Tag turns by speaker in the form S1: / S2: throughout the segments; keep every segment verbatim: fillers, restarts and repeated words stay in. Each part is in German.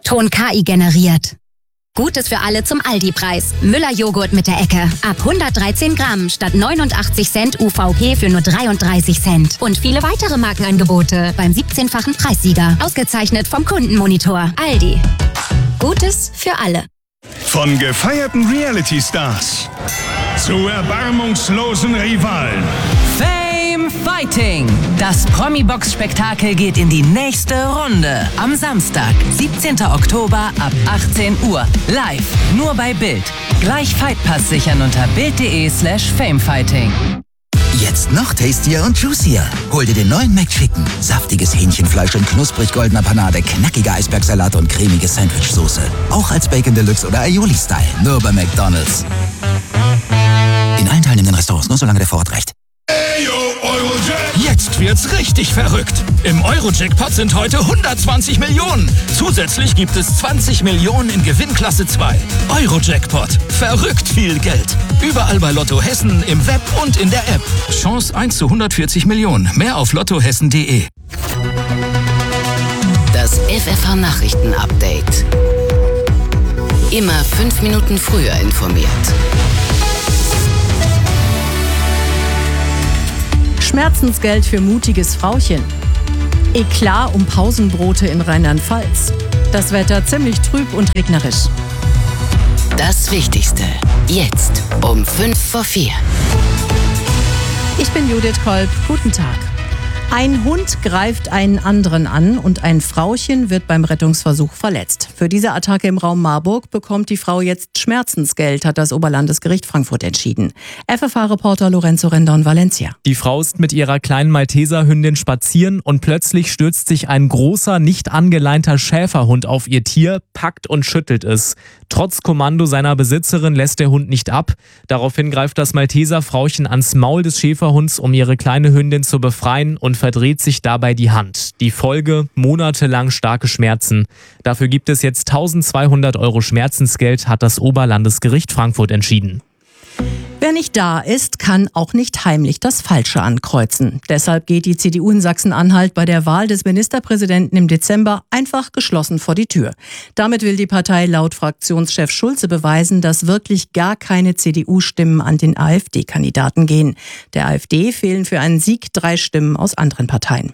S1: Ton K I generiert. Gutes für alle zum Aldi-Preis. Müller-Joghurt mit der Ecke. Ab hundertdreizehn Gramm statt neunundachtzig Cent U V P für nur dreiunddreißig Cent. Und viele weitere Markenangebote beim siebzehnfachen Preissieger. Ausgezeichnet vom Kundenmonitor. Aldi. Gutes für alle.
S2: Von gefeierten Reality-Stars zu erbarmungslosen Rivalen.
S3: Fame Fighting. Das Promi-Box-Spektakel geht in die nächste Runde. Am Samstag, siebzehnten Oktober ab achtzehn Uhr. Live, nur bei Bild. Gleich Fightpass sichern unter bild.de slash famefighting.
S4: Jetzt noch tastier und juicier. Hol dir den neuen McChicken. Saftiges Hähnchenfleisch in knusprig goldener Panade, knackiger Eisbergsalat und cremige Sandwichsoße. Auch als Bacon Deluxe oder Aioli-Style. Nur bei McDonald's. In allen teilnehmenden Restaurants, nur solange der Vorrat reicht.
S5: Jetzt wird's richtig verrückt. Im Euro-Jackpot sind heute hundertzwanzig Millionen. Zusätzlich gibt es zwanzig Millionen in Gewinnklasse zwei. Euro-Jackpot. Verrückt viel Geld. Überall bei Lotto Hessen, im Web und in der App. Chance eins zu hundertvierzig Millionen. Mehr auf lottohessen punkt de.
S3: Das F F H-Nachrichten-Update. Immer fünf Minuten früher informiert.
S6: Schmerzensgeld für mutiges Frauchen. Eklat um Pausenbrote in Rheinland-Pfalz. Das Wetter ziemlich trüb und regnerisch.
S3: Das Wichtigste. Jetzt um fünf vor vier.
S6: Ich bin Judith Kolb. Guten Tag. Ein Hund greift einen anderen an und ein Frauchen wird beim Rettungsversuch verletzt. Für diese Attacke im Raum Marburg bekommt die Frau jetzt Schmerzensgeld, hat das Oberlandesgericht Frankfurt entschieden. F F H-Reporter Lorenzo Rendon Valencia.
S7: Die Frau ist mit ihrer kleinen Malteserhündin spazieren und plötzlich stürzt sich ein großer, nicht angeleinter Schäferhund auf ihr Tier, packt und schüttelt es. Trotz Kommando seiner Besitzerin lässt der Hund nicht ab. Daraufhin greift das Malteser-Frauchen ans Maul des Schäferhunds, um ihre kleine Hündin zu befreien, und verdreht sich dabei die Hand. Die Folge: monatelang starke Schmerzen. Dafür gibt es jetzt eintausendzweihundert Euro Schmerzensgeld, hat das Oberlandesgericht Frankfurt entschieden.
S6: Wer nicht da ist, kann auch nicht heimlich das Falsche ankreuzen. Deshalb geht die C D U in Sachsen-Anhalt bei der Wahl des Ministerpräsidenten im Dezember einfach geschlossen vor die Tür. Damit will die Partei laut Fraktionschef Schulze beweisen, dass wirklich gar keine C D U-Stimmen an den AfD-Kandidaten gehen. Der AfD fehlen für einen Sieg drei Stimmen aus anderen Parteien.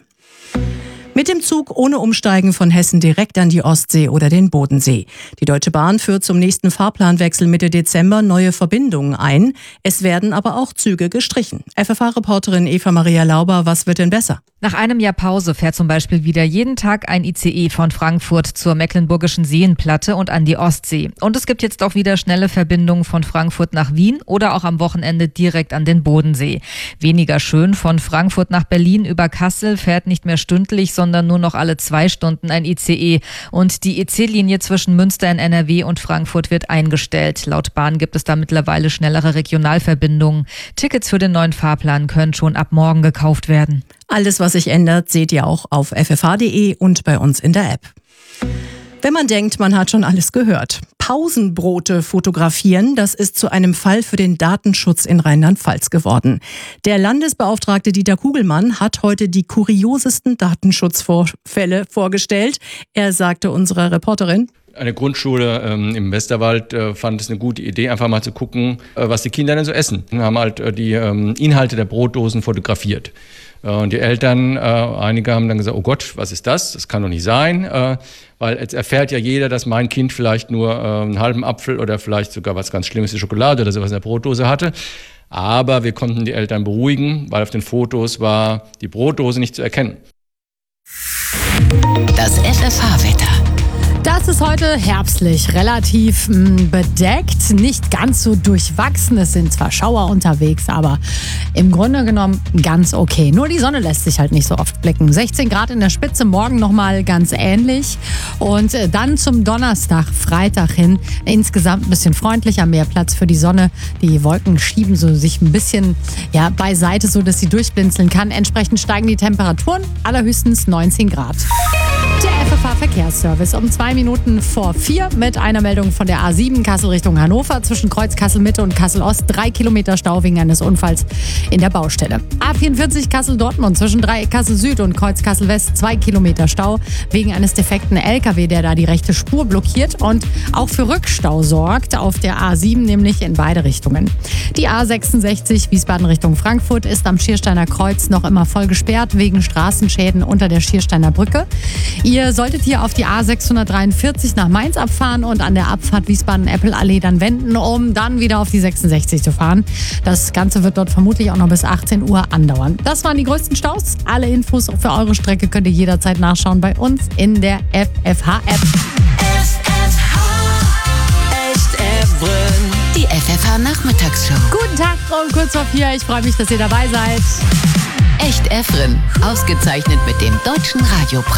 S6: Mit dem Zug ohne Umsteigen von Hessen direkt an die Ostsee oder den Bodensee. Die Deutsche Bahn führt zum nächsten Fahrplanwechsel Mitte Dezember neue Verbindungen ein. Es werden aber auch Züge gestrichen. F F H-Reporterin Eva Maria Lauber, was wird denn besser?
S8: Nach einem Jahr Pause fährt zum Beispiel wieder jeden Tag ein I C E von Frankfurt zur Mecklenburgischen Seenplatte und an die Ostsee. Und es gibt jetzt auch wieder schnelle Verbindungen von Frankfurt nach Wien oder auch am Wochenende direkt an den Bodensee. Weniger schön, von Frankfurt nach Berlin über Kassel fährt nicht mehr stündlich, sondern nur noch alle zwei Stunden ein I C E. Und die E C-Linie zwischen Münster in N R W und Frankfurt wird eingestellt. Laut Bahn gibt es da mittlerweile schnellere Regionalverbindungen. Tickets für den neuen Fahrplan können schon ab morgen gekauft werden.
S6: Alles, was sich ändert, seht ihr auch auf f f h punkt de und bei uns in der App. Wenn man denkt, man hat schon alles gehört. Pausenbrote fotografieren, das ist zu einem Fall für den Datenschutz in Rheinland-Pfalz geworden. Der Landesbeauftragte Dieter Kugelmann hat heute die kuriosesten Datenschutzvorfälle vorgestellt. Er sagte unserer Reporterin:
S9: Eine Grundschule ähm, im Westerwald äh, fand es eine gute Idee, einfach mal zu gucken, äh, was die Kinder denn so essen. Wir haben halt äh, die ähm, Inhalte der Brotdosen fotografiert. Äh, und die Eltern, äh, einige haben dann gesagt, oh Gott, was ist das? Das kann doch nicht sein. Äh, weil jetzt erfährt ja jeder, dass mein Kind vielleicht nur äh, einen halben Apfel oder vielleicht sogar was ganz Schlimmes, die Schokolade oder sowas in der Brotdose hatte. Aber wir konnten die Eltern beruhigen, weil auf den Fotos war die Brotdose nicht zu erkennen.
S3: Das F F H-Wetter.
S10: Das ist heute herbstlich, relativ mh, bedeckt, nicht ganz so durchwachsen. Es sind zwar Schauer unterwegs, aber im Grunde genommen ganz okay. Nur die Sonne lässt sich halt nicht so oft blicken. sechzehn Grad in der Spitze, morgen nochmal ganz ähnlich. Und äh, dann zum Donnerstag, Freitag hin, insgesamt ein bisschen freundlicher, mehr Platz für die Sonne. Die Wolken schieben so sich ein bisschen ja, beiseite, so dass sie durchblinzeln kann. Entsprechend steigen die Temperaturen, allerhöchstens neunzehn Grad. Der F F H-Verkehrs Verkehrsservice um zwei Minuten vor vier mit einer Meldung von der A sieben Kassel Richtung Hannover zwischen Kreuz Kassel Mitte und Kassel Ost. Drei Kilometer Stau wegen eines Unfalls in der Baustelle. A vierundvierzig Kassel Dortmund zwischen Dreieck Kassel Süd und Kreuz Kassel West. Zwei Kilometer Stau wegen eines defekten L K W, der da die rechte Spur blockiert und auch für Rückstau sorgt auf der A sieben, nämlich in beide Richtungen. Die A sechsundsechzig Wiesbaden Richtung Frankfurt ist am Schiersteiner Kreuz noch immer voll gesperrt wegen Straßenschäden unter der Schiersteiner Brücke. Ihr solltet hier auf die A sechshundertdreiundvierzig nach Mainz abfahren und an der Abfahrt Wiesbaden-Eppel-Allee dann wenden, um dann wieder auf die sechsundsechzig zu fahren. Das Ganze wird dort vermutlich auch noch bis achtzehn Uhr andauern. Das waren die größten Staus. Alle Infos für eure Strecke könnt ihr jederzeit nachschauen bei uns in der F F H-App.
S1: Die F F H-Nachmittagsshow.
S10: Guten Tag und kurz vor vier. Ich freue mich, dass ihr dabei seid.
S1: Echt Efren. Ausgezeichnet mit dem Deutschen Radiopreis.